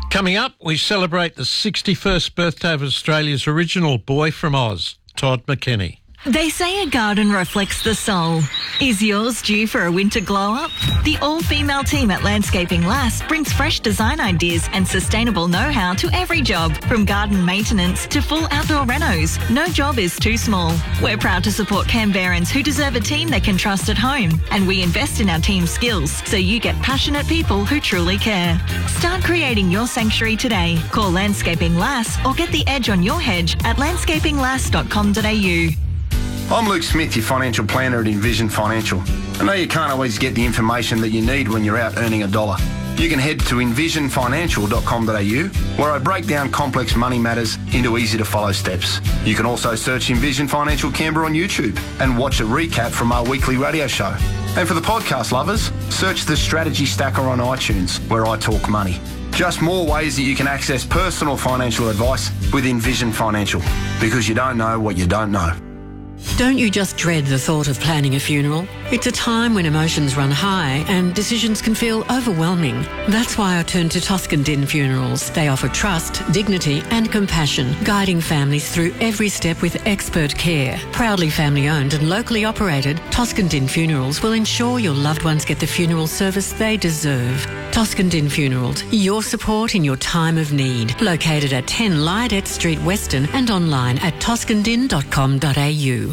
Coming up, we celebrate the 61st birthday of Australia's original boy from Oz, Todd McKenney. They say a garden reflects the soul. Is yours due for a winter glow-up? The all-female team at Landscaping Lass brings fresh design ideas and sustainable know-how to every job, from garden maintenance to full outdoor renos. No job is too small. We're proud to support Canberrans who deserve a team they can trust at home, and we invest in our team's skills so you get passionate people who truly care. Start creating your sanctuary today. Call Landscaping Lass or get the edge on your hedge at landscapinglass.com.au. I'm Luke Smith, your financial planner at Envision Financial. I know you can't always get the information that you need when you're out earning a dollar. You can head to envisionfinancial.com.au, where I break down complex money matters into easy-to-follow steps. You can also search Envision Financial Canberra on YouTube and watch a recap from our weekly radio show. And for the podcast lovers, search the Strategy Stacker on iTunes, where I talk money. Just more ways that you can access personal financial advice with Envision Financial, because you don't know what you don't know. Don't you just dread the thought of planning a funeral? It's a time when emotions run high and decisions can feel overwhelming. That's why I turned to Toscan Din Funerals. They offer trust, dignity and compassion, guiding families through every step with expert care. Proudly family-owned and locally operated, Toscan Din Funerals will ensure your loved ones get the funeral service they deserve. Toscan Din Funerals, your support in your time of need. Located at 10 Lydette Street, Weston, and online at toscandin.com.au.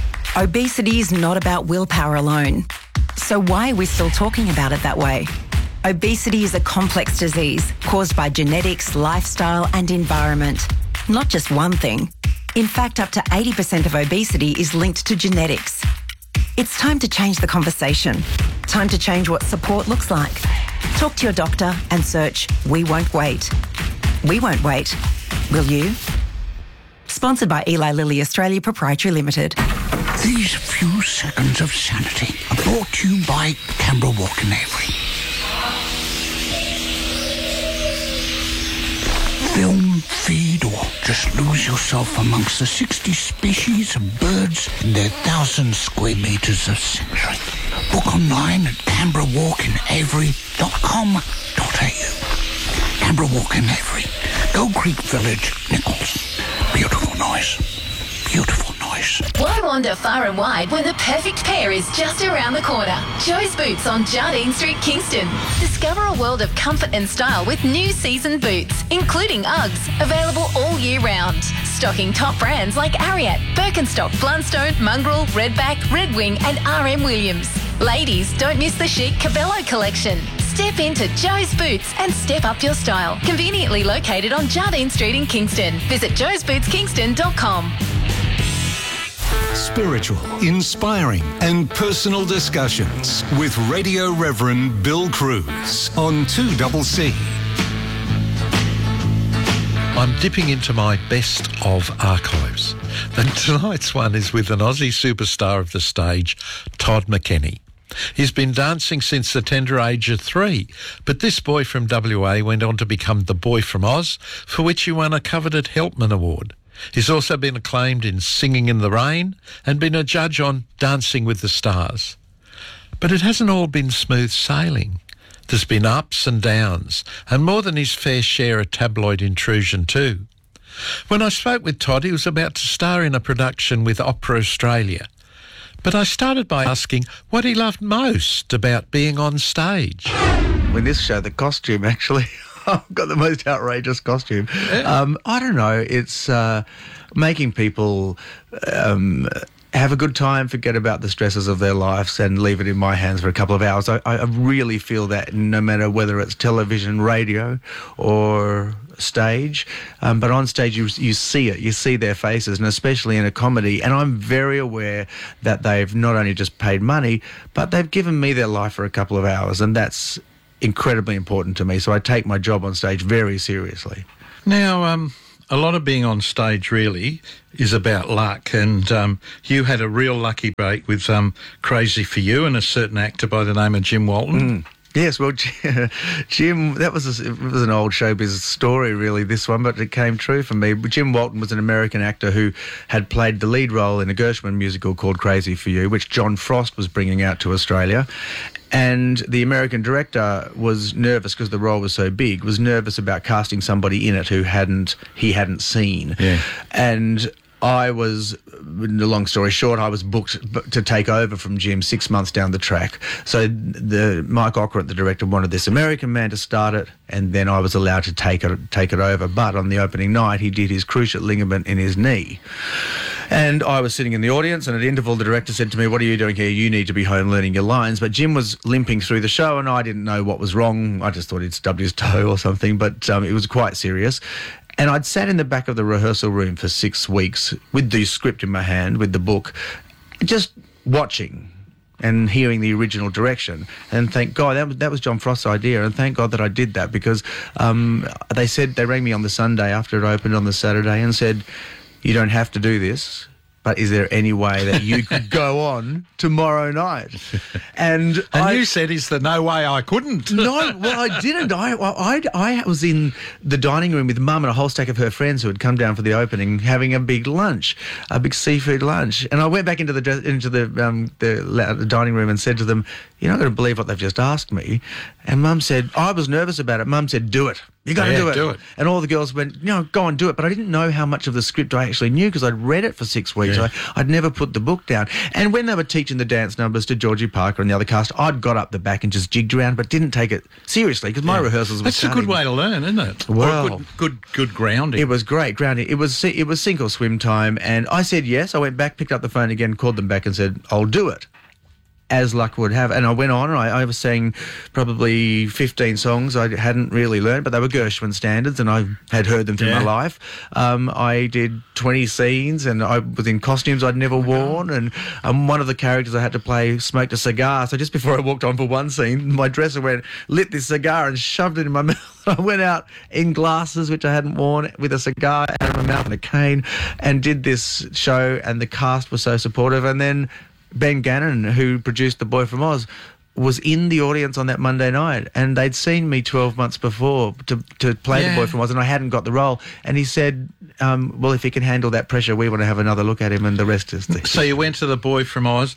Obesity is not about willpower alone. So why are we still talking about it that way? Obesity is a complex disease caused by genetics, lifestyle and environment. Not just one thing. In fact, up to 80% of obesity is linked to genetics. It's time to change the conversation. Time to change what support looks like. Talk to your doctor and search We Won't Wait. We won't wait. Will you? Sponsored by Eli Lilly Australia Proprietary Limited. These few seconds of sanity are brought to you by Canberra Walk in Avery. Film, feed, or just lose yourself amongst the 60 species of birds in their 1,000 square metres of sanctuary. Book online at canberrawalkinavery.com.au. Canberra Walk in Avery, Gold Creek Village, Nichols. Beautiful noise. Beautiful noise. Why wander far and wide when the perfect pair is just around the corner? Joe's Boots on Jardine Street, Kingston. Discover a world of comfort and style with new season boots, including Uggs, available all year round. Stocking top brands like Ariat, Birkenstock, Blundstone, Mongrel, Redback, Red Wing and RM Williams. Ladies, don't miss the chic Cabello collection. Step into Joe's Boots and step up your style. Conveniently located on Jardine Street in Kingston. Visit joesbootskingston.com. Spiritual, inspiring and personal discussions with Radio Reverend Bill Cruz on 2CC. I'm dipping into my best of archives. And tonight's one is with an Aussie superstar of the stage, Todd McKenney. He's been dancing since the tender age of 3, but this boy from WA went on to become the Boy from Oz, for which he won a coveted Helpman Award. He's also been acclaimed in Singing in the Rain and been a judge on Dancing with the Stars. But it hasn't all been smooth sailing. There's been ups and downs, and more than his fair share of tabloid intrusion too. When I spoke with Todd, he was about to star in a production with Opera Australia. But I started by asking what he loved most about being on stage. With this show, the costume, actually. I've got the most outrageous costume. Yeah. I don't know. It's making people have a good time, forget about the stresses of their lives and leave it in my hands for a couple of hours. I really feel that no matter whether it's television, radio or stage, but on stage you see it, you see their faces, and especially in a comedy, and I'm very aware that they've not only just paid money, but they've given me their life for a couple of hours, and that's incredibly important to me, so I take my job on stage very seriously. Now, a lot of being on stage really is about luck, and you had a real lucky break with Crazy for You and a certain actor by the name of Jim Walton. Yes, well, Jim, it was an old showbiz story, really, this one, but it came true for me. Jim Walton was an American actor who had played the lead role in a Gershwin musical called Crazy for You, which John Frost was bringing out to Australia. And the American director was nervous because the role was so big, was nervous about casting somebody in it who he hadn't seen. Yeah. And I was, long story short, I was booked to take over from Jim 6 months down the track. So Mike Ockert, the director, wanted this American man to start it, and then I was allowed to take it over. But on the opening night, he did his cruciate ligament in his knee. And I was sitting in the audience, and at interval, the director said to me, "What are you doing here? You need to be home learning your lines." But Jim was limping through the show, and I didn't know what was wrong. I just thought he'd stubbed his toe or something, but it was quite serious. And I'd sat in the back of the rehearsal room for 6 weeks with the script in my hand, with the book, just watching and hearing the original direction. And thank God, that was John Frost's idea, and thank God that I did that, because they rang me on the Sunday after it opened on the Saturday and said, "You don't have to do this, but is there any way that you could go on tomorrow night?" And you said, "Is there no way I couldn't?" No, well, I didn't. I was in the dining room with Mum and a whole stack of her friends who had come down for the opening, having a big lunch, a big seafood lunch. And I went back into the dining room and said to them, "You're not going to believe what they've just asked me." And Mum said, I was nervous about it. Mum said, "Do it. You got to do it." And all the girls went, "Go on, do it." But I didn't know how much of the script I actually knew, because I'd read it for 6 weeks. Yeah. I'd never put the book down. And when they were teaching the dance numbers to Georgie Parker and the other cast, I'd got up the back and just jigged around, but didn't take it seriously, because my rehearsals were That's a good way to learn, isn't it? Well, good grounding. It was great grounding. It was sink or swim time, and I said yes. I went back, picked up the phone again, called them back and said, "I'll do it," as luck would have. And I went on, and I was sang probably 15 songs I hadn't really learned, but they were Gershwin standards, and I had heard them through my life. I did 20 scenes, and I was in costumes I'd never worn, and one of the characters I had to play smoked a cigar. So just before I walked on for one scene, my dresser lit this cigar and shoved it in my mouth. I went out in glasses, which I hadn't worn, with a cigar out of my mouth and a cane, and did this show, and the cast was so supportive. And then Ben Gannon, who produced The Boy from Oz, was in the audience on that Monday night, and they'd seen me 12 months before to play The Boy from Oz, and I hadn't got the role. And he said, well, if he can handle that pressure, we want to have another look at him, and the rest is... So you went to The Boy from Oz,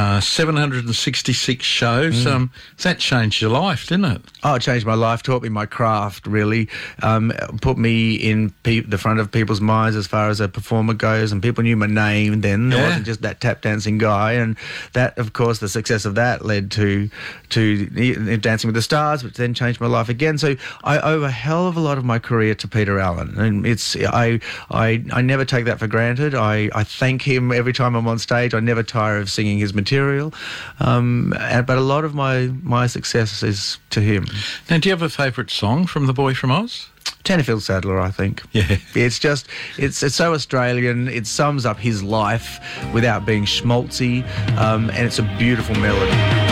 766 shows. That changed your life, didn't it? Oh, it changed my life, taught me my craft, really. Put me in the front of people's minds as far as a performer goes, and people knew my name then. I wasn't just that tap dancing guy. And that, of course, the success of that led to Dancing with the Stars, which then changed my life again. So I owe a hell of a lot of my career to Peter Allen, and I never take that for granted. I thank him every time I'm on stage. I never tire of singing his material, but a lot of my success is to him. Now, do you have a favourite song from The Boy from Oz? Tenterfield Saddler, I think. Yeah. It's so Australian. It sums up his life without being schmaltzy, and it's a beautiful melody.